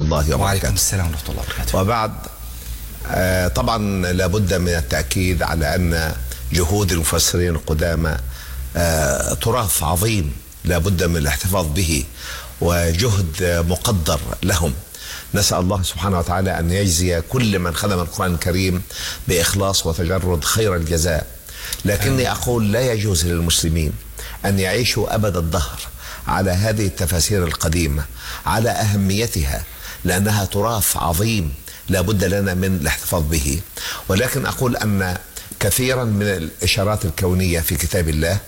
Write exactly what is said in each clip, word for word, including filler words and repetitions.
الله وبركاته. وعليكم السلام ورحمة الله وبركاته. وبعد آه طبعا لابد من التأكيد على أن جهود المفسرين القدامى آه تراث عظيم لابد من الاحتفاظ به، وجهد مقدر لهم. نسأل الله سبحانه وتعالى أن يجزي كل من خدم القرآن الكريم بإخلاص وتجرد خير الجزاء. لكني أقول لا يجوز للمسلمين أن يعيشوا أبد الدهر على هذه التفاسير القديمة، على أهميتها، لأنها تراث عظيم لا بد لنا من الاحتفاظ به. ولكن أقول أن كثيرا من الإشارات الكونية في كتاب الله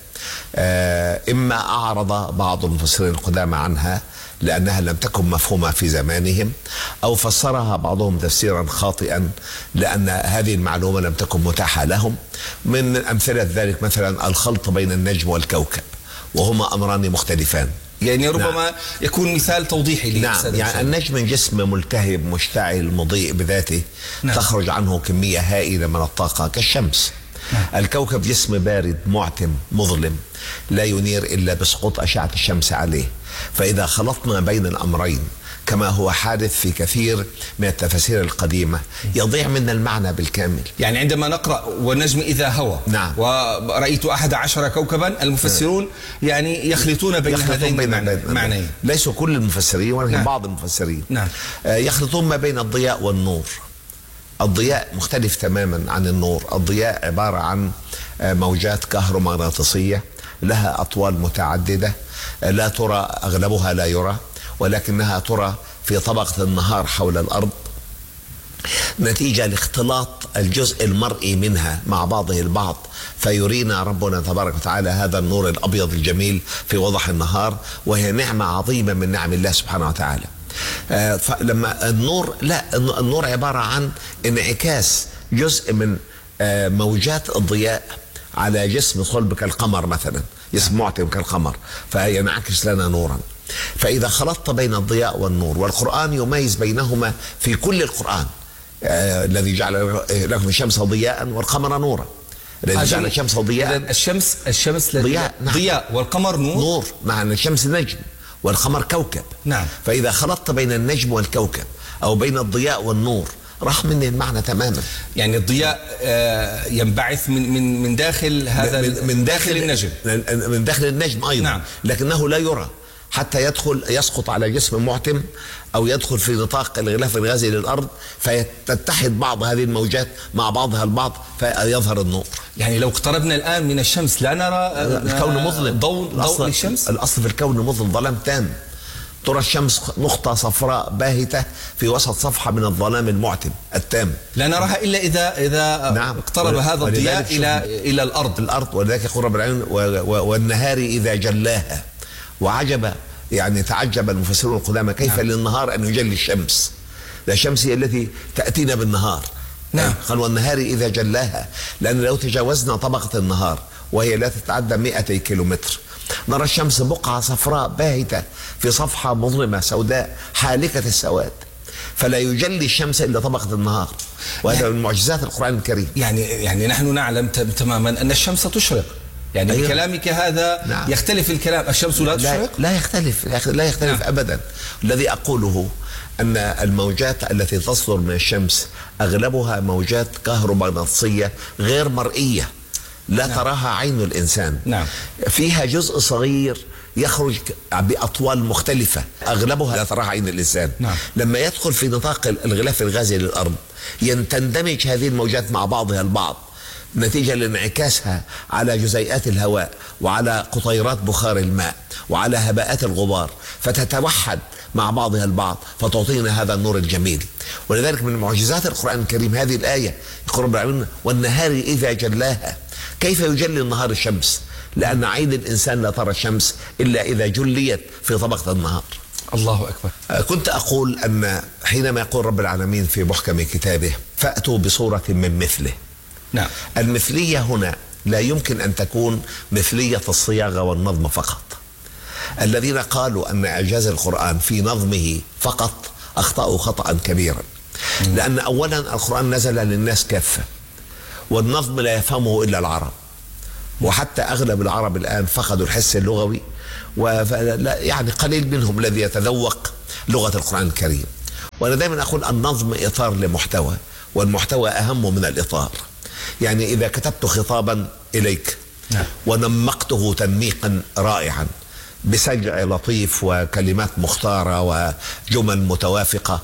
إما أعرض بعض المفسرين القدامى عنها لأنها لم تكن مفهومة في زمانهم، أو فسرها بعضهم تفسيرا خاطئا لأن هذه المعلومة لم تكن متاحة لهم. من أمثلة ذلك مثلا الخلط بين النجم والكوكب، وهما أمران مختلفان. يعني ربما نعم. يكون مثال توضيحي لي. نعم، يعني النجم جسم ملتهب مشتعل مضيء بذاته، نعم. تخرج عنه كمية هائلة من الطاقة كالشمس. نعم. الكوكب جسم بارد معتم مظلم لا ينير إلا بسقوط أشعة الشمس عليه. فإذا خلطنا بين الأمرين كما هو حادث في كثير من التفاسير القديمة يضيع منا المعنى بالكامل. يعني عندما نقرأ والنجم إذا هوى، نعم. ورأيت أحد عشر كوكبا، المفسرون نعم. يعني يخلطون بين هذين المعنيين. ليسوا كل المفسرين ولكن نعم. بعض المفسرين نعم. يخلطون ما بين الضياء والنور. الضياء مختلف تماما عن النور. الضياء عبارة عن موجات كهرومغناطيسية لها أطوال متعددة لا ترى، أغلبها لا يرى، ولكنها ترى في طبقة النهار حول الأرض نتيجة لاختلاط الجزء المرئي منها مع بعضه البعض، فيرينا ربنا تبارك وتعالى هذا النور الأبيض الجميل في وضح النهار، وهي نعمة عظيمة من نعم الله سبحانه وتعالى. آه فلما النور، لا، النور عبارة عن انعكاس جزء من آه موجات الضياء على جسم صلب كالقمر مثلا، جسم معتم كالقمر، فينعكس لنا نورا. فإذا خلطت بين الضياء والنور، والقرآن يميز بينهما في كل القرآن، آه الذي جعل لكم الشمس ضياء والقمر نورا، الذي جعل الشمس ضياء. الشمس الشمس ضياء نعم. ضياء والقمر نور نور مع أن الشمس نجم والقمر كوكب. نعم. فإذا خلطت بين النجم والكوكب أو بين الضياء والنور راح مني المعنى تماما. يعني الضياء آه ينبعث من من من داخل هذا من, من داخل النجم، من داخل النجم أيضا. نعم. لكنه لا يرى حتى يدخل يسقط على جسم معتم أو يدخل في نطاق الغلاف الغازي للأرض، فتتحد بعض هذه الموجات مع بعضها البعض فيظهر النور. يعني لو اقتربنا الآن من الشمس لا نرى الكون مظلم. ضوء ضوء للشمس. الأصل في الكون مظلم، ظلام تام. ترى الشمس نقطة صفراء باهتة في وسط صفحة من الظلام المعتم التام، لا نراها إلا إذا إذا نعم. اقترب هذا الضياء إلى إلى الأرض الأرض ولذلك يقول رب العالمين والنهار إذا جلاها. وعجب، يعني تعجب المفسرون القدامى كيف نعم. للنهار أن يجلي الشمس، لا الشمس هي التي تأتينا بالنهار. نعم. قال والنهار إذا جلاها، لأن لو تجاوزنا طبقة النهار وهي لا تتعدى مئتي كيلومتر نرى الشمس بقعة صفراء باهتة في صفحة مظلمة سوداء حالكة السواد، فلا يجلي الشمس إلا طبقة النهار. وهذا من معجزات القرآن الكريم. يعني يعني نحن نعلم تماما أن الشمس تشرق، يعني أيوة. بكلامك هذا نعم. يختلف الكلام، الشمس لا تشرق؟ لا, لا يختلف، لا يختلف نعم. أبدا. الذي أقوله أن الموجات التي تصدر من الشمس أغلبها موجات كهرومغناطيسية غير مرئية لا نعم. تراها عين الإنسان. نعم. فيها جزء صغير يخرج بأطوال مختلفة أغلبها لا تراها عين الإنسان. نعم. لما يدخل في نطاق الغلاف الغازي للأرض تندمج هذه الموجات مع بعضها البعض نتيجة لانعكاسها على جزيئات الهواء وعلى قطيرات بخار الماء وعلى هباءات الغبار، فتتوحد مع بعضها البعض فتعطينا هذا النور الجميل. ولذلك من معجزات القرآن الكريم هذه الآية، يقول رب العالمين والنهار إذا جلاها. كيف يجلي النهار الشمس؟ لأن عين الإنسان لا ترى الشمس إلا إذا جليت في طبقة النهار. الله أكبر. كنت أقول أن حينما يقول رب العالمين في محكم كتابه فأتوا بصورة من مثله. نعم. المثلية هنا لا يمكن أن تكون مثلية الصياغة والنظم فقط. الذين قالوا أن إعجاز القرآن في نظمه فقط أخطأوا خطأ كبيرا. لأن أولا القرآن نزل للناس كافة، والنظم لا يفهمه إلا العرب، وحتى أغلب العرب الآن فقدوا الحس اللغوي، ويعني قليل منهم الذي يتذوق لغة القرآن الكريم. وأنا دائما أقول النظم إطار لمحتوى، والمحتوى أهم من الإطار. يعني إذا كتبت خطابا إليك نعم. ونمقته تنميقا رائعا بسجع لطيف وكلمات مختارة وجمل متوافقة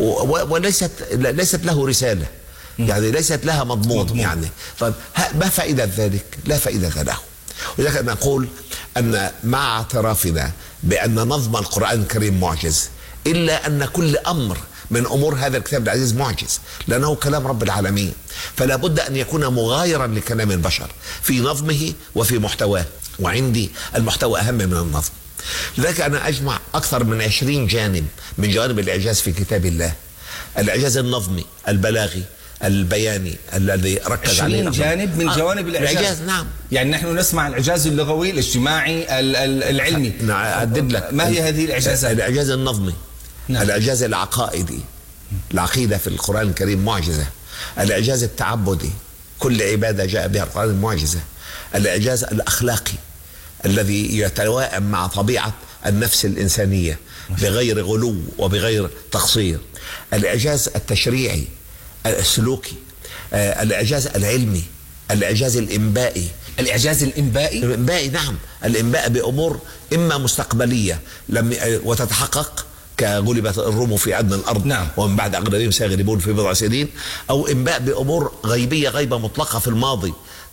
وليست ليست له رسالة، يعني ليست لها مضمون, مضمون. يعني طيب ما فائدة ذلك؟ لا فائدة له. ولذلك نقول أن مع اعترافنا بأن نظم القرآن الكريم معجز، إلا أن كل أمر من أمور هذا الكتاب العزيز معجز، لأنه كلام رب العالمين، فلا بد أن يكون مغايرا لكلام البشر في نظمه وفي محتواه، وعندي المحتوى أهم من النظم. لذلك أنا أجمع أكثر من عشرين جانب من جوانب الإعجاز في كتاب الله. الإعجاز النظمي، البلاغي، البياني الذي ركز عليه عشرين جانب من جوانب الإعجاز. الإعجاز نعم. يعني نحن نسمع الإعجاز اللغوي، الاجتماعي، العلمي. نعم أدب لك. ما هي هذه الإعجازات؟ الإعجاز النظمي نعم. الإعجاز العقائدي، العقيدة في القرآن الكريم معجزة. الإعجاز التعبدي، كل عبادة جاء بها القرآن معجزة. الإعجاز الأخلاقي الذي يتوائم مع طبيعة النفس الإنسانية بغير غلو وبغير تقصير. الإعجاز التشريعي السلوكي. آه الإعجاز العلمي، الإعجاز الإنبائي. الإعجاز الإنبائي؟ الإنبائي نعم، الإنباء بأمور إما مستقبلية لم وتتحقق كغلبت الروم في أدنى الأرض نعم. ومن بعد أغلبهم سيغلبون في بضع سنين، أو إنباء بأمور غيبية غيبة مطلقة في الماضي،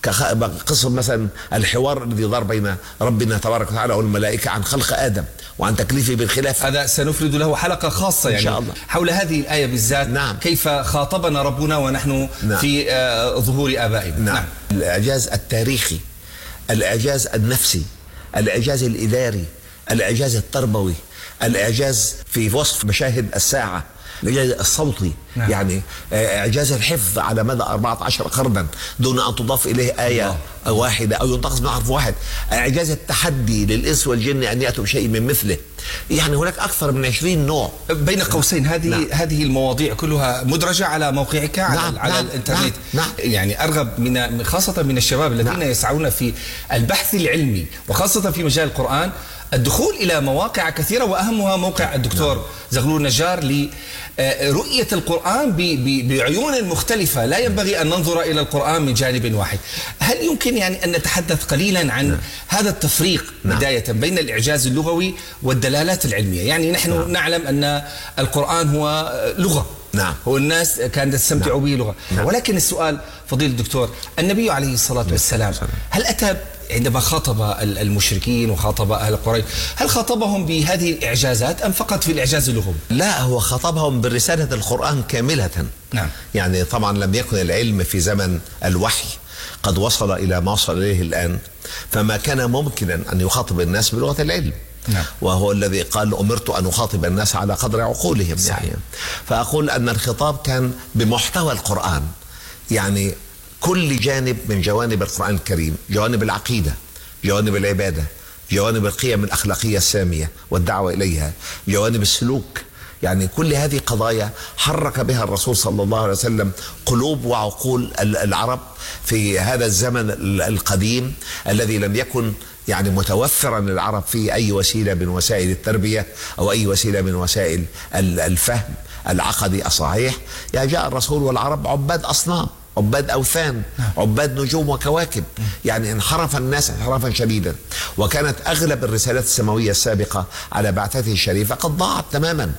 كقصة مثلا الحوار الذي دار بين ربنا تبارك وتعالى والملائكة عن خلق آدم وعن تكليفه بالخلافة. هذا سنفرد له حلقة خاصة يعني إن شاء الله حول هذه الآية بالذات نعم. كيف خاطبنا ربنا ونحن نعم. في آه ظهور آبائنا نعم. نعم. الإعجاز التاريخي، الإعجاز النفسي، الإعجاز الإداري، الإعجاز التربوي، الإعجاز في وصف مشاهد الساعة، الإعجاز الصوتي نعم. يعني إعجاز الحفظ على مدى أربعة عشر قرنا دون أن تضاف إليه آية الله. واحدة أو ينتقص من حرف واحد. إعجاز التحدي للإنس والجن أن يأتوا بشيء من مثله. يعني هناك أكثر من عشرين نوع. بين قوسين هذه نعم. هذه المواضيع كلها مدرجة على موقعك على, نعم. على نعم. الإنترنت نعم. نعم. يعني أرغب من خاصة من الشباب الذين نعم. يسعون في البحث العلمي وخاصة في مجال القرآن الدخول إلى مواقع كثيرة، وأهمها موقع الدكتور نعم. زغلول نجار لرؤية القرآن بعيون مختلفة. لا ينبغي أن ننظر إلى القرآن من جانب واحد. هل يمكن يعني أن نتحدث قليلا عن نعم. هذا التفريق نعم. بداية بين الإعجاز اللغوي والدلالات العلمية؟ يعني نحن نعم. نعلم أن القرآن هو لغة نعم. هو الناس كانت تستمتع نعم. به لغة نعم. ولكن السؤال فضيلة الدكتور، النبي عليه الصلاة والسلام هل أتى عندما خاطب المشركين وخاطب أهل قريش هل خاطبهم بهذه الإعجازات أم فقط في الإعجاز اللغوي؟ لا، هو خاطبهم برسالة القرآن كاملة نعم. يعني طبعا لم يكن العلم في زمن الوحي قد وصل إلى ما وصل إليه الآن، فما كان ممكنا أن يخاطب الناس بلغة العلم نعم. وهو الذي قال أمرت أن أخاطب الناس على قدر عقولهم يعني. فأقول أن الخطاب كان بمحتوى القرآن، يعني كل جانب من جوانب القرآن الكريم، جوانب العقيدة، جوانب العبادة، جوانب القيم الأخلاقية السامية والدعوة إليها، جوانب السلوك، يعني كل هذه قضايا حرك بها الرسول صلى الله عليه وسلم قلوب وعقول العرب في هذا الزمن القديم الذي لم يكن يعني متوفرا للعرب في أي وسيلة من وسائل التربية أو أي وسيلة من وسائل الفهم العقدي الصحيح. يعني جاء الرسول والعرب عباد أصنام، عباد أوثان، عباد نجوم وكواكب، يعني انحرف الناس انحرافا شديدا، وكانت أغلب الرسالات السماوية السابقة على بعثته الشريفة قد ضاعت تماما.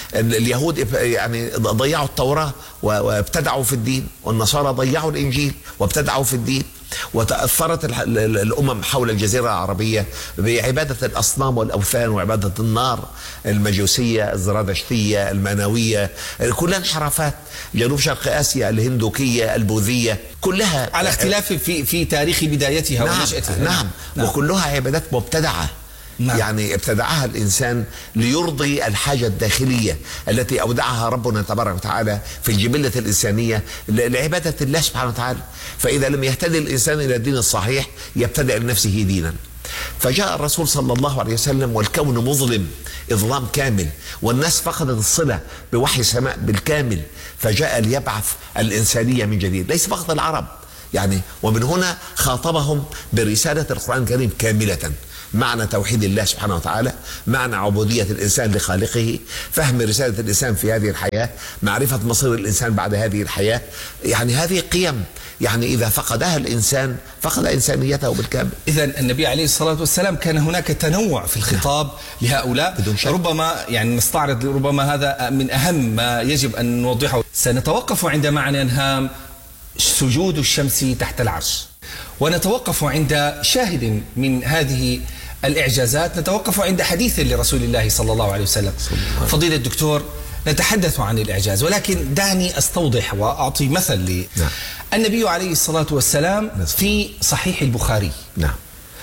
اليهود يعني ضيعوا التوراة وابتدعوا في الدين، والنصارى ضيعوا الإنجيل وابتدعوا في الدين، وتأثرت الأمم حول الجزيرة العربية بعبادة الأصنام والأوثان وعبادة النار، المجوسية، الزرادشتية، المانوية، كلها انحرافات. جنوب شرق آسيا، الهندوكية، البوذية، كلها على اختلاف في في تاريخ بدايتها نعم ونشأتها نعم. نعم وكلها عبادات مبتدعة نعم. يعني ابتدعها الإنسان ليرضي الحاجة الداخلية التي أودعها ربنا تبارك وتعالى في الجبلة الإنسانية لعبادة الله سبحانه وتعالى. فإذا لم يهتدي الإنسان إلى الدين الصحيح يبتدع لنفسه دينا. فجاء الرسول صلى الله عليه وسلم والكون مظلم إظلام كامل، والناس فقدت الصلة بوحي السماء بالكامل، فجاء ليبعث الإنسانية من جديد، ليس فقط العرب يعني. ومن هنا خاطبهم برسالة القرآن الكريم كاملة، معنى توحيد الله سبحانه وتعالى، معنى عبودية الإنسان لخالقه، فهم رسالة الإنسان في هذه الحياة، معرفة مصير الإنسان بعد هذه الحياة. يعني هذه قيم، يعني إذا فقدها الإنسان فقد إنسانيته بالكامل. إذا النبي عليه الصلاة والسلام كان هناك تنوع في الخطاب لهؤلاء، ربما يعني نستعرض ربما هذا من أهم ما يجب أن نوضحه. سنتوقف عند معنى هام سجود الشمس تحت العرش، ونتوقف عند شاهد من هذه الإعجازات، نتوقف عند حديث لرسول الله صلى الله عليه وسلم. فضيلة الدكتور، نتحدث عن الإعجاز، ولكن دعني أستوضح وأعطي مثل لي. نعم. النبي عليه الصلاة والسلام في صحيح البخاري نعم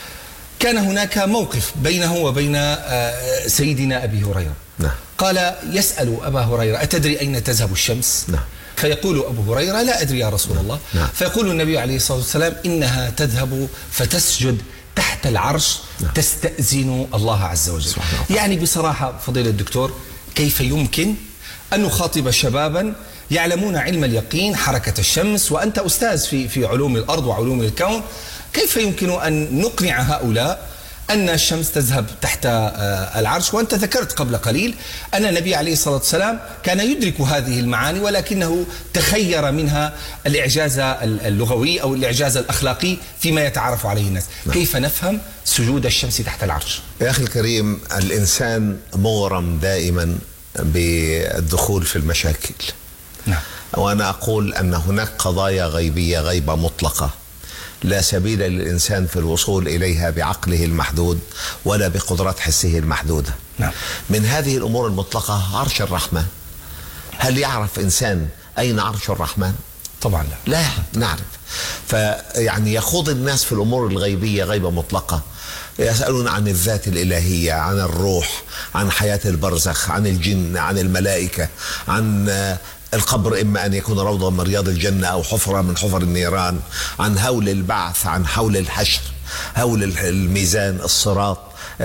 كان هناك موقف بينه وبين سيدنا أبي هريرة. نعم. قال يسأل أبا هريرة أتدري أين تذهب الشمس؟ نعم. فيقول أبو هريرة لا أدري يا رسول الله. نعم. فيقول النبي عليه الصلاة والسلام إنها تذهب فتسجد تحت العرش. نعم. تستأذن الله عز وجل. يعني بصراحة فضيلة الدكتور، كيف يمكن أن نخاطب شبابا يعلمون علم اليقين حركة الشمس، وأنت أستاذ في في علوم الأرض وعلوم الكون، كيف يمكن أن نقنع هؤلاء أن الشمس تذهب تحت العرش؟ وأنت ذكرت قبل قليل أن النبي عليه الصلاة والسلام كان يدرك هذه المعاني، ولكنه تخير منها الإعجاز اللغوي أو الإعجاز الأخلاقي فيما يتعارف عليه الناس. نعم. كيف نفهم سجود الشمس تحت العرش؟ يا أخي الكريم، الإنسان مغرم دائما بالدخول في المشاكل. نعم. وأنا أقول أن هناك قضايا غيبية غيبة مطلقة لا سبيل للإنسان في الوصول إليها بعقله المحدود ولا بقدرات حسه المحدودة. نعم. من هذه الأمور المطلقة عرش الرحمن. هل يعرف إنسان أين عرش الرحمن؟ طبعا لا. لا نعرف. فيعني يخوض الناس في الأمور الغيبية غيبة مطلقة، يسألون عن الذات الإلهية، عن الروح، عن حياة البرزخ، عن الجن، عن الملائكة، عن القبر إما أن يكون روضة من رياض الجنة أو حفرة من حفر النيران، عن هول البعث، عن حول الحشر، هول الميزان، الصراط،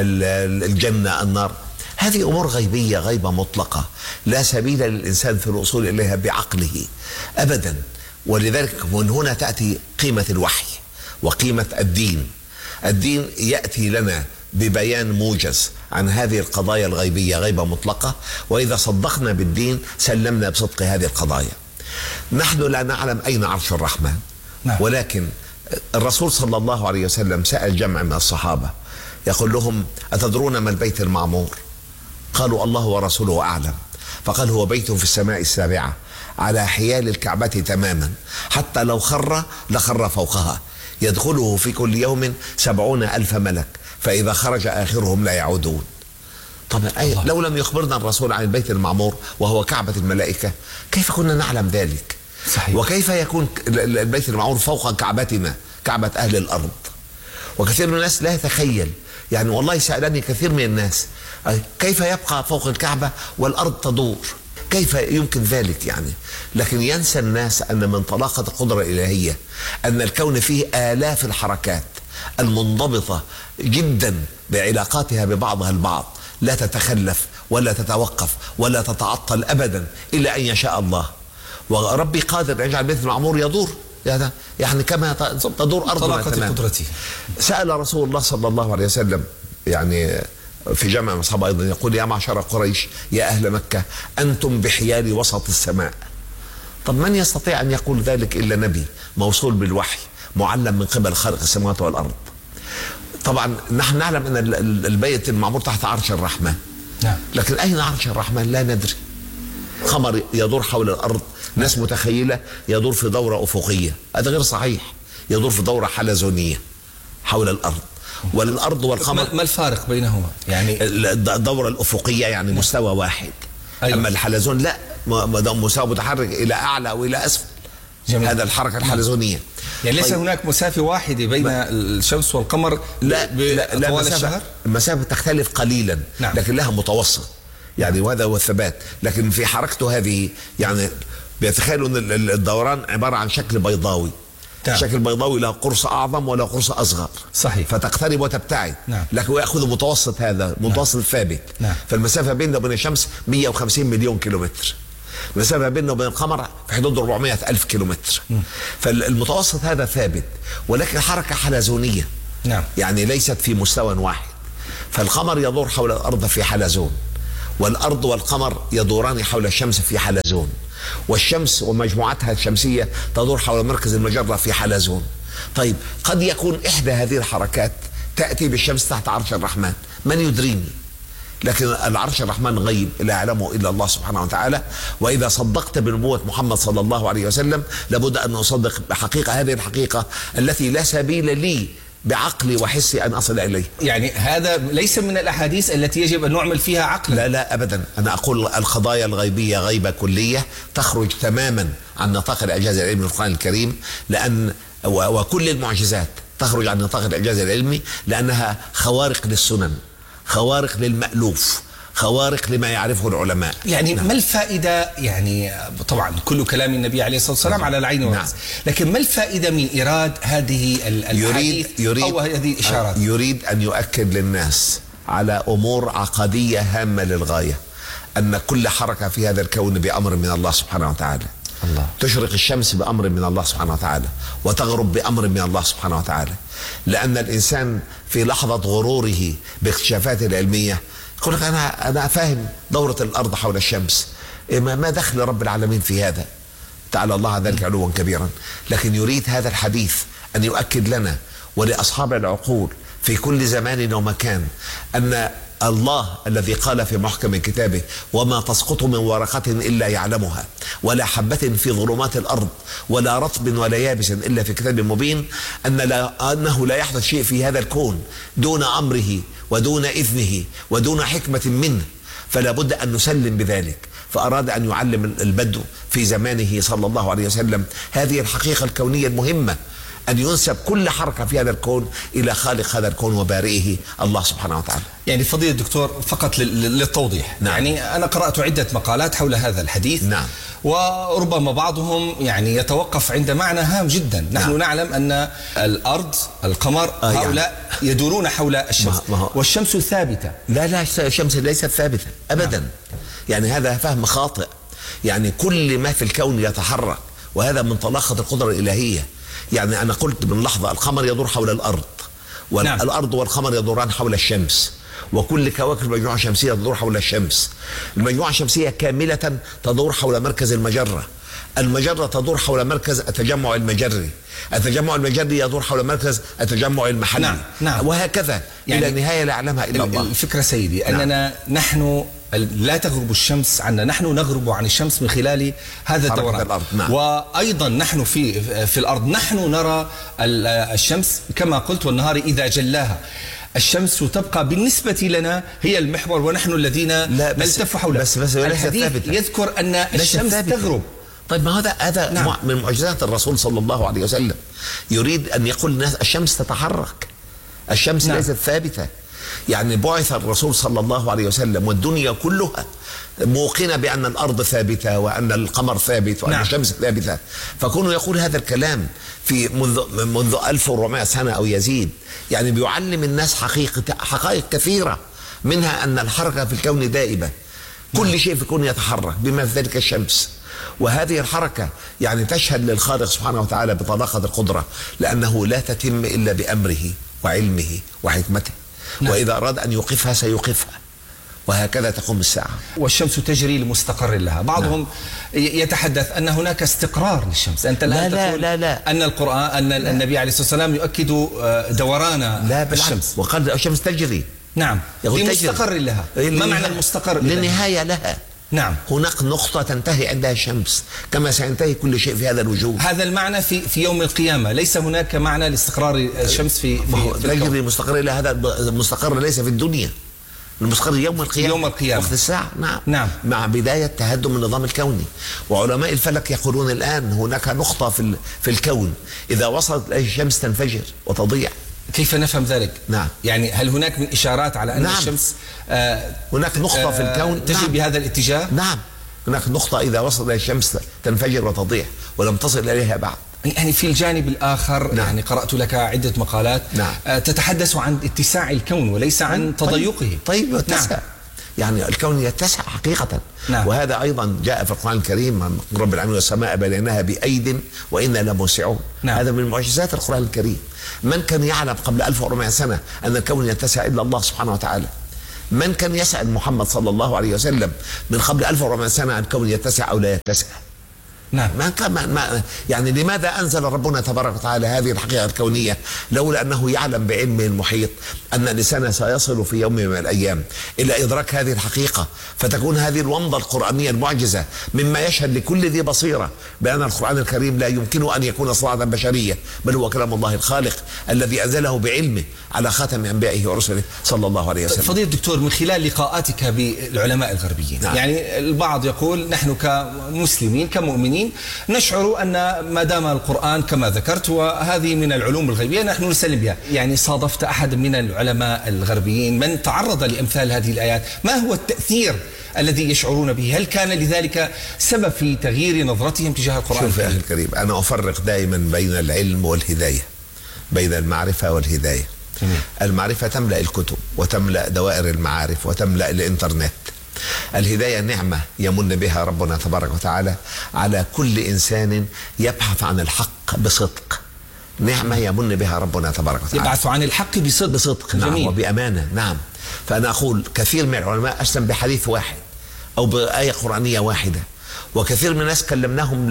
الجنة، النار. هذه أمور غيبية غيبة مطلقة لا سبيل للإنسان في الوصول إليها بعقله أبدا. ولذلك من هنا تأتي قيمة الوحي وقيمة الدين. الدين يأتي لنا ببيان موجز عن هذه القضايا الغيبية غيبة مطلقة، وإذا صدقنا بالدين سلمنا بصدق هذه القضايا. نحن لا نعلم أين عرش الرحمن. نعم. ولكن الرسول صلى الله عليه وسلم سأل جمع من الصحابة يقول لهم أتدرون ما البيت المعمور؟ قالوا الله ورسوله أعلم. فقال هو بيت في السماء السابعة على حيال الكعبة تماما، حتى لو خر لخر فوقها، يدخله في كل يوم سبعون ألف ملك، فإذا خرج آخرهم لا يعودون. طب لو لم يخبرنا الرسول عن البيت المعمور وهو كعبة الملائكة كيف كنا نعلم ذلك؟ صحيح. وكيف يكون البيت المعمور فوق كعبتنا كعبة أهل الأرض؟ وكثير من الناس لا يتخيل، يعني والله سألني كثير من الناس كيف يبقى فوق الكعبة والأرض تدور؟ كيف يمكن ذلك يعني؟ لكن ينسى الناس أن من طلاقة القدرة الإلهية أن الكون فيه آلاف الحركات المنضبطة جدا بعلاقاتها ببعضها البعض، لا تتخلف ولا تتوقف ولا تتعطل أبدا إلا أن يشاء الله. وربي قادر يجعل البيت المعمور يدور يعني كما تدور أرضنا تمام. قدرته. سأل رسول الله صلى الله عليه وسلم يعني في جمع أصحابه أيضا يقول يا معشر قريش يا أهل مكة أنتم بحيال وسط السماء. طب من يستطيع أن يقول ذلك إلا نبي موصول بالوحي معلم من قبل خالق السماوات والأرض. طبعا نحن نعلم أن البيت المعمور تحت عرش الرحمن. نعم. لكن أين عرش الرحمن لا ندري. قمر يدور حول الأرض، ناس متخيلة يدور في دورة أفقية، هذا غير صحيح، يدور في دورة حلزونية حول الأرض. والأرض والقمر ما الفارق بينهما؟ يعني الدورة الأفقية يعني مستوى واحد. أيوة. أما الحلزون لا، مستوى متحرك إلى أعلى وإلى أسفل. جميل. هذا الحركة الحلزونية. يعني ليس طيب. هناك مسافة واحدة بين ما الشمس والقمر لا لا, لا طوال الشهر؟ المسافة تختلف قليلا. نعم. لكن لها متوسط يعني، وهذا هو الثبات. لكن في حركته هذه يعني بيتخيلوا أن الدوران عبارة عن شكل بيضاوي. نعم. شكل بيضاوي له قرص أعظم ولا قرص أصغر. صحيح. فتقترب وتبتعد. نعم. لكن يأخذ متوسط، هذا متوسط. نعم. ثابت. نعم. فالمسافة بيننا وبين الشمس مئة وخمسين مليون كيلومتر. المسافة بيننا وبين القمر في حدود أربعمئة ألف كيلومتر. م. فالمتوسط هذا ثابت، ولكن حركة حلزونية. نعم. يعني ليست في مستوى واحد. فالقمر يدور حول الأرض في حلزون، والأرض والقمر يدوران حول الشمس في حلزون، والشمس ومجموعتها الشمسية تدور حول مركز المجرة في حلزون. طيب قد يكون إحدى هذه الحركات تأتي بالشمس تحت عرش الرحمن، من يدريني؟ لكن العرش الرحمن غيب لا يعلمه إلا الله سبحانه وتعالى. وإذا صدقت بنبوة محمد صلى الله عليه وسلم لابد أن أصدق بحقيقة هذه الحقيقة التي لا سبيل لي بعقلي وحسي أن أصل إليه. يعني هذا ليس من الأحاديث التي يجب أن نعمل فيها عقلا. لا لا أبدا، أنا أقول القضايا الغيبية غيبة كلية تخرج تماما عن نطاق الإعجاز العلمي في القرآن الكريم، لأن وكل المعجزات تخرج عن نطاق الإعجاز العلمي لأنها خوارق للسنن، خوارق للمألوف، خوارق لما يعرفه العلماء. يعني نعم. ما الفائدة؟ يعني طبعا كل كلام النبي عليه الصلاة والسلام نعم. على العين والرأس، نعم. لكن ما الفائدة من إيراد هذه الحديث يريد أو هذه الإشارات؟ يريد أن يؤكد للناس على أمور عقدية هامة للغاية، أن كل حركة في هذا الكون بأمر من الله سبحانه وتعالى. الله. تشرق الشمس بأمر من الله سبحانه وتعالى، وتغرب بأمر من الله سبحانه وتعالى. لأن الإنسان في لحظة غروره باكتشافاته العلمية يقول لك أنا أنا فاهم دورة الأرض حول الشمس، ما دخل رب العالمين في هذا؟ تعالى الله ذلك علوا كبيرا. لكن يريد هذا الحديث أن يؤكد لنا ولأصحاب العقول في كل زمان ومكان أن الله الذي قال في محكم كتابه وما تسقط من ورقة إلا يعلمها ولا حبة في ظلمات الأرض ولا رطب ولا يابس إلا في كتاب مبين، أن لا أنه لا يحدث شيء في هذا الكون دون أمره ودون إذنه ودون حكمة منه، فلا بد أن نسلم بذلك. فأراد أن يعلم البدو في زمانه صلى الله عليه وسلم هذه الحقيقة الكونية المهمة، أن ينسب كل حركة في هذا الكون إلى خالق هذا الكون وبارئه الله سبحانه وتعالى. يعني فضيلة الدكتور فقط للتوضيح، نعم. يعني أنا قرأت عدة مقالات حول هذا الحديث، نعم. وربما بعضهم يعني يتوقف عند معنى هام جدا. نحن نعم. نعلم أن الأرض القمر آه هؤلاء يعني. يدورون حول الشمس ما والشمس ثابتة. لا لا الشمس ليست ثابتة أبدا، نعم. يعني هذا فهم خاطئ. يعني كل ما في الكون يتحرك، وهذا من طلاقة القدرة الإلهية. يعني أنا قلت من لحظة القمر يدور حول الأرض، والأرض نعم. والقمر يدوران حول الشمس، وكل كواكب المجموعة الشمسية تدور حول الشمس. المجموعة الشمسية كاملة تدور حول مركز المجرة، المجرة تدور حول مركز التجمع المجري، التجمع المجري يدور حول مركز التجمع المحلي، نعم. نعم. وهكذا يعني إلى نهاية لا يعلمها إلا الله. الفكرة سيدي أننا نعم. نحن لا تغرب الشمس عنا، نحن نغرب عن الشمس من خلال هذا الدوران. نعم. وأيضا نحن في في الأرض نحن نرى الشمس كما قلت، والنهار إذا جلاها. الشمس تبقى بالنسبة لنا هي المحور ونحن الذين نلتف حولها. بس بس الحديث يذكر أن الشمس تغرب. طيب ما هذا هذا نعم. من معجزات الرسول صلى الله عليه وسلم. يريد أن يقول الناس الشمس تتحرك، الشمس نعم. ليست ثابتة. يعني بعث الرسول صلى الله عليه وسلم والدنيا كلها موقنة بأن الأرض ثابتة وأن القمر ثابت وأن نعم. الشمس ثابتة، فكونه يقول هذا الكلام في منذ منذ ألف وأربعمائة سنة أو يزيد، يعني بيعلم الناس حقيقة حقائق كثيرة، منها أن الحركة في الكون دائبة، كل نعم. شيء في الكون يتحرك بما في ذلك الشمس. وهذه الحركة يعني تشهد للخالق سبحانه وتعالى بطلاقة القدرة، لأنه لا تتم إلا بأمره وعلمه وحكمته. نعم. وإذا أراد أن يوقفها سيوقفها، وهكذا تقوم الساعة. والشمس تجري لمستقر لها. بعضهم نعم. يتحدث أن هناك استقرار للشمس. أنت لا لا لا, لا لا أن القرآن أن لا. النبي عليه الصلاة والسلام يؤكد دوران لا الشمس، وقال الشمس تجري نعم لمستقر لها. ما معنى المستقر؟ للنهاية لها. نعم. هناك نقطة تنتهي عندها الشمس كما سينتهي كل شيء في هذا الوجود. هذا المعنى في في يوم القيامة، ليس هناك معنى لاستقرار الشمس في في, في تجري مستقر إلى هذا المستقر ليس في الدنيا، المستقر يوم القيامة، يوم القيامة وقت الساعة. نعم. نعم. مع بداية تهدم النظام الكوني. وعلماء الفلك يقولون الآن هناك نقطة في في الكون إذا وصلت إليه الشمس تنفجر وتضيع. كيف نفهم ذلك؟ نعم. يعني هل هناك من إشارات على أن نعم. الشمس آه هناك نقطة آه في الكون تجري نعم. بهذا الاتجاه؟ نعم. هناك نقطة إذا وصلت إلى الشمس تنفجر وتضيع ولم تصل إليها بعد. يعني في الجانب الآخر نعم. يعني قرأت لك عدة مقالات نعم. آه تتحدث عن اتساع الكون وليس عن طيب. تضيقه. طيب اتسع. نعم. يعني الكون يتسع حقيقة. نعم. وهذا أيضا جاء في القرآن الكريم، رب العالمين والسماء بنيناها بأيد وإنا لموسعون. نعم. هذا من معجزات القرآن الكريم. من كان يعلم قبل ألف وأربعمائة سنة أن الكون يتسع إلا الله سبحانه وتعالى؟ من كان يسأل محمد صلى الله عليه وسلم من قبل ألف وأربعمائة سنة عن الكون يتسع أو لا يتسع؟ نعم. ما كان ما يعني لماذا أنزل ربنا تبارك وتعالى هذه الحقيقة الكونية لولا أنه يعلم بعلمه المحيط أن الإنسان سيصل في يوم من الأيام إلى إدراك هذه الحقيقة، فتكون هذه الومضة القرآنية المعجزة مما يشهد لكل ذي بصيرة بأن القرآن الكريم لا يمكنه أن يكون صناعة بشرية، بل هو كلام الله الخالق الذي أنزله بعلمه على خاتم أنبيائه ورسله صلى الله عليه وسلم. فضيلة الدكتور، من خلال لقاءاتك بالعلماء الغربيين، نعم. يعني البعض يقول نحن كمسلمين كمؤمنين نشعر أن ما دام القرآن كما ذكرت وهذه من العلوم الغيبية نحن نسلم بها. يعني صادفت أحد من العلماء الغربيين من تعرض لأمثال هذه الآيات، ما هو التأثير الذي يشعرون به؟ هل كان لذلك سبب في تغيير نظرتهم تجاه القرآن؟ شوف يا أخي الكريم، أنا أفرق دائما بين العلم والهداية، بين المعرفة والهداية. المعرفة تملأ الكتب وتملأ دوائر المعارف وتملأ الإنترنت. الهداية نعمة يمن بها ربنا تبارك وتعالى على كل إنسان يبحث عن الحق بصدق. نعمة يمن بها ربنا تبارك وتعالى، يبحث عن الحق بصدق, بصدق. نعم. جميل. وبأمانة. نعم. فأنا أقول كثير من العلماء أسلم بحديث واحد أو بآية قرآنية واحدة، وكثير من الناس كلمناهم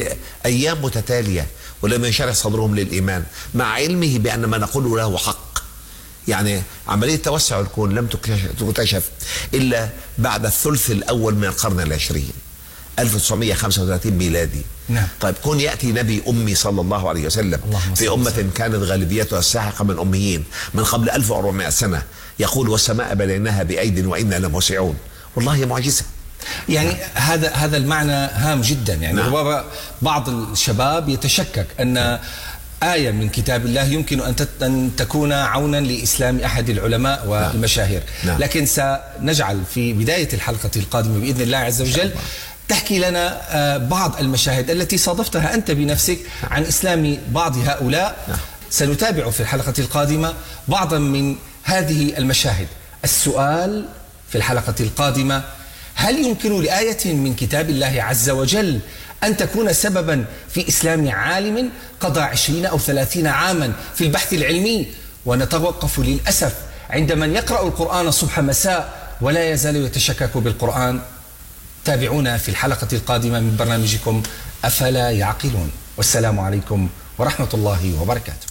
لأيام متتالية ولم ينشرح صدرهم للإيمان مع علمه بأن ما نقوله له حق. يعني عملية توسع الكون لم تكتشف إلا بعد الثلث الأول من القرن العشرين، ألف وتسعمائة وخمسة وثلاثين ميلادي. نعم. طيب كون يأتي نبي أمي صلى الله عليه وسلم في أمة كانت غالبيتها الساحقة من أميين من قبل ألف وأربعمائة سنة يقول والسماء بنيناها بأيد وإنا لموسعون، والله معجزة. يعني نعم. هذا هذا المعنى هام جدا. يعني نعم. بعض الشباب يتشكك أن آية من كتاب الله يمكن أن تكون عونا لإسلام أحد العلماء والمشاهير. نعم. لكن سنجعل في بداية الحلقة القادمة بإذن الله عز وجل تحكي لنا بعض المشاهد التي صادفتها أنت بنفسك عن إسلام بعض هؤلاء. نعم. سنتابع في الحلقة القادمة بعضا من هذه المشاهد. السؤال في الحلقة القادمة: هل يمكن لآية من كتاب الله عز وجل أن تكون سببا في إسلام عالم قضى عشرين أو ثلاثين عاما في البحث العلمي؟ ونتوقف للأسف عند من يقرأ القرآن صبح مساء ولا يزال يتشكك بالقرآن. تابعونا في الحلقة القادمة من برنامجكم أفلا يعقلون، والسلام عليكم ورحمة الله وبركاته.